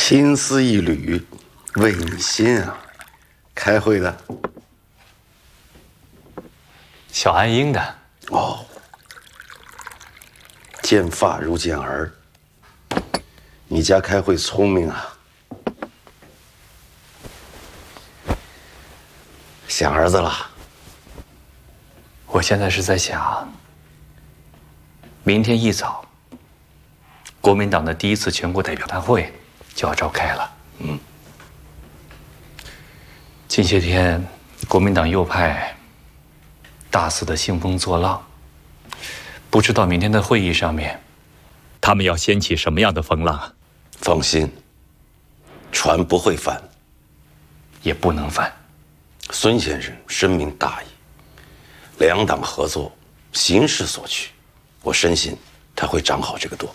心思一缕，为你心啊！开会的， 小安英的。 哦，见发如见儿。你家开会聪明啊！想儿子了？ 我现在是在想，明天一早，国民党的第一次全国代表大会就要召开了。近些天，国民党右派大肆的兴风作浪，不知道明天的会议上面，他们要掀起什么样的风浪啊？ 放心，船不会翻， 也不能翻。 孙先生深明大义，两党合作，形势所趋，我深信他会掌好这个舵。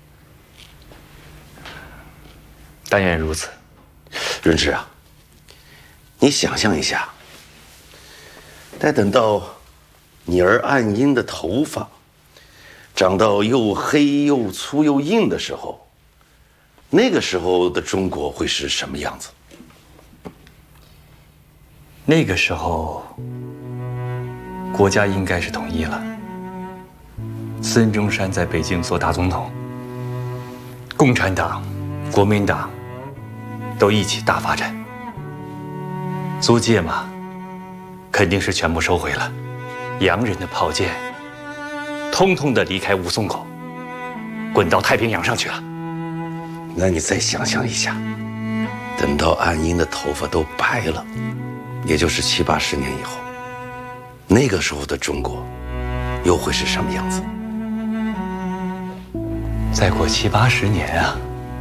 但愿如此。 润之啊，你想象一下，待等到你儿岸英的头发长到又黑又粗又硬的时候，那个时候的中国会是什么样子？ 那个时候，国家应该是统一了。孙中山在北京做大总统，共产党、国民党都一起大发展。租界嘛，肯定是全部收回了，洋人的炮舰，通通的离开吴淞口，滚到太平洋上去了。 那你再想象一下，等到岸英的头发都白了，也就是70、80年以后，那个时候的中国又会是什么样子？ 再过70、80年啊，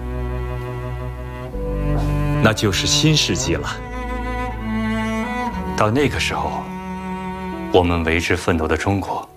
那就是新世纪了。到那个时候，我们为之奋斗的中国，